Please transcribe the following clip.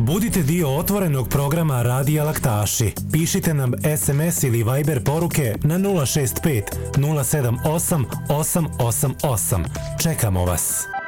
Budite dio otvorenog programa Radija Laktaši. Pišite nam SMS ili Viber poruke na 065 078 888. Čekamo vas.